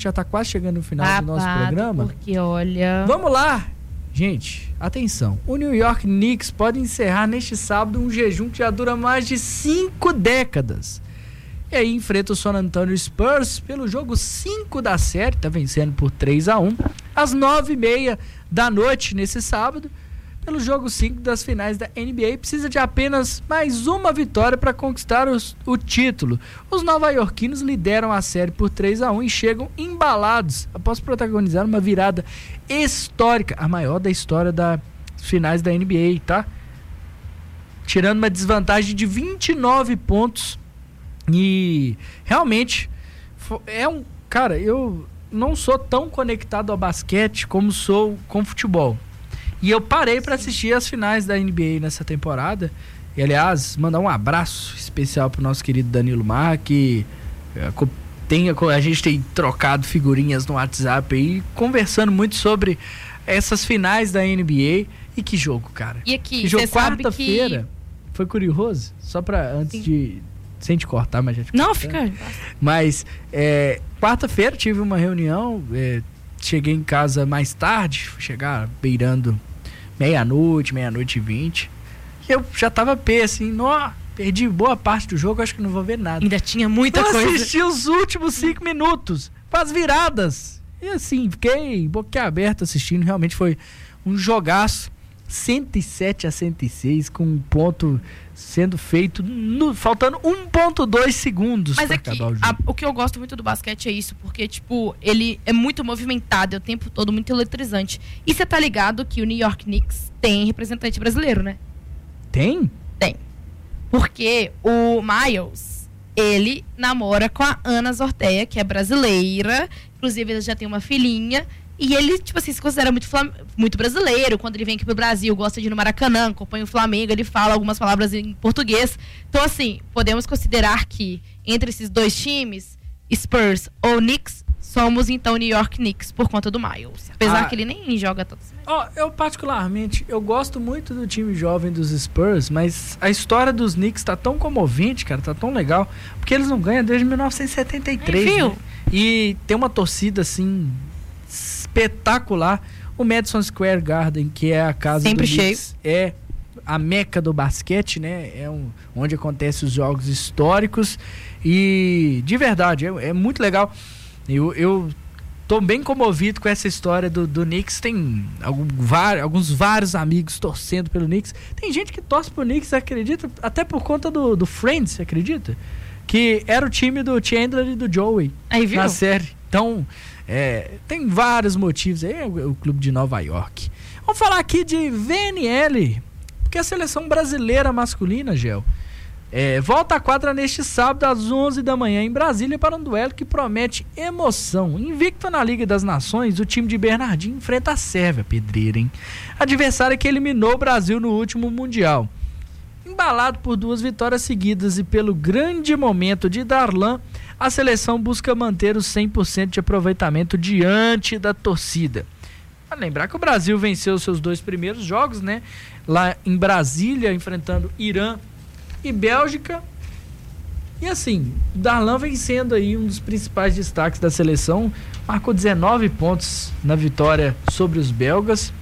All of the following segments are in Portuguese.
já tá quase chegando no final do nosso programa. Porque olha... Vamos lá, gente, atenção. O New York Knicks pode encerrar neste sábado um jejum que já dura mais de 5 décadas. E aí enfrenta o San Antonio Spurs pelo jogo 5 da série, tá vencendo por 3-1, às 9h30 da noite nesse sábado. Pelo jogo 5 das finais da NBA, precisa de apenas mais uma vitória para conquistar o título. Os nova-iorquinos lideram a série por 3-1 e chegam embalados após protagonizar uma virada histórica, a maior da história das finais da NBA, tá? Tirando uma desvantagem de 29 pontos e realmente Cara, eu não sou tão conectado ao basquete como sou com futebol. E eu parei para assistir as finais da NBA nessa temporada. E, aliás, mandar um abraço especial pro nosso querido Danilo Mar, que a gente tem trocado figurinhas no WhatsApp aí, conversando muito sobre essas finais da NBA. E que jogo, cara. E aqui, que jogo, quarta-feira. Foi curioso? Só para antes Sim. de... Sem te cortar, mas já te Não, cortando. fica... Mas, quarta-feira tive uma reunião, cheguei em casa mais tarde, fui chegar beirando meia-noite e 20. E eu já tava assim, perdi boa parte do jogo, acho que não vou ver nada. Ainda tinha muita coisa. Eu assisti os últimos 5 minutos, com as viradas. E assim, fiquei boquiaberto assistindo, realmente foi um jogaço, 107-106, com um ponto sendo feito faltando 1.2 segundos. Mas pra aqui, acabar o jogo. o que eu gosto muito do basquete é isso, porque, tipo, ele é muito movimentado, é o tempo todo muito eletrizante. E você tá ligado que o New York Knicks tem representante brasileiro, né? Tem? Tem. Porque o Miles, ele namora com a Ana Zorteia, que é brasileira, inclusive ele já tem uma filhinha. E ele, tipo assim, se considera muito brasileiro. Quando ele vem aqui pro Brasil, gosta de ir no Maracanã, acompanha o Flamengo, ele fala algumas palavras em português. Então, assim, podemos considerar que entre esses dois times, Spurs ou Knicks, somos, então, New York Knicks, por conta do Miles. Apesar que ele nem joga tanto assim. Eu particularmente, eu gosto muito do time jovem dos Spurs, mas a história dos Knicks tá tão comovente, cara, tá tão legal, porque eles não ganham desde 1973, viu? Né? E tem uma torcida, assim... espetacular. O Madison Square Garden, que é a casa sempre do cheio. Knicks, é a meca do basquete, né? Onde acontecem os jogos históricos e de verdade, é muito legal. Eu tô bem comovido com essa história do Knicks. Tem vários amigos torcendo pelo Knicks. Tem gente que torce pro Knicks, acredita? Até por conta do Friends, acredita? Que era o time do Chandler e do Joey. Aí, viu? Na série. Então, tem vários motivos aí, o clube de Nova York. Vamos falar aqui de VNL, porque a seleção brasileira masculina, Gel, volta à quadra neste sábado às 11 da manhã em Brasília para um duelo que promete emoção. Invicto na Liga das Nações, o time de Bernardinho enfrenta a Sérvia, pedreira, hein? Adversário que eliminou o Brasil no último Mundial. Embalado por 2 vitórias seguidas e pelo grande momento de Darlan, a seleção busca manter os 100% de aproveitamento diante da torcida. Vale lembrar que o Brasil venceu seus 2 primeiros jogos, né? Lá em Brasília, enfrentando Irã e Bélgica. E assim, Darlan vencendo aí um dos principais destaques da seleção, marcou 19 pontos na vitória sobre os belgas.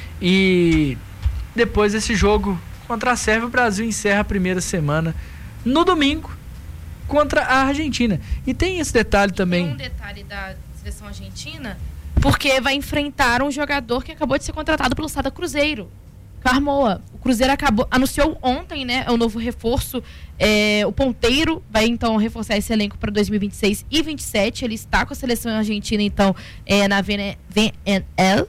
E depois desse jogo contra a Sérvia, o Brasil encerra a primeira semana no domingo contra a Argentina. E tem esse detalhe também. Tem um detalhe da seleção argentina, porque vai enfrentar um jogador que acabou de ser contratado pelo Sada Cruzeiro, Carmoa. O Cruzeiro anunciou ontem, né, o novo reforço. O ponteiro vai então reforçar esse elenco para 2026 e 2027. Ele está com a seleção argentina, então, na VNL.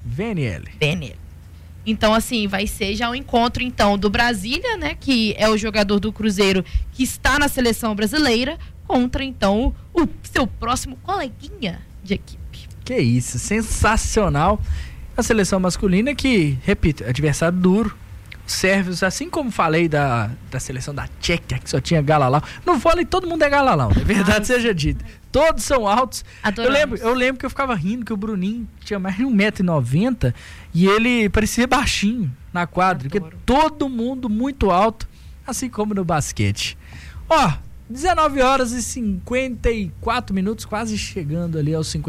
Então, assim, vai ser já um encontro, então, do Brasília, né, que é o jogador do Cruzeiro que está na seleção brasileira, contra, então, o seu próximo coleguinha de equipe. Que isso, sensacional. A seleção masculina que, repito, adversário duro. Os sérvios, assim como falei da seleção da Tchequia, que só tinha Galalau. No vôlei todo mundo é Galalau, é verdade seja dita. Todos são altos. Eu lembro que eu ficava rindo que o Bruninho tinha mais de 1,90 m e ele parecia baixinho na quadra, porque todo mundo muito alto, assim como no basquete. 19 horas e 54 minutos, quase chegando ali aos 50.